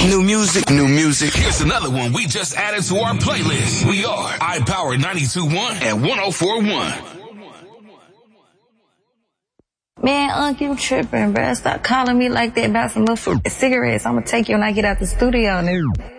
New music, new music. Here's another one we just added to our playlist. We are iPower 92.1 and 104.1. Man, Unc, you tripping, bruh. Stop calling me like that about some motherfucking cigarettes. I'm gonna take you when I get out the studio, nigga.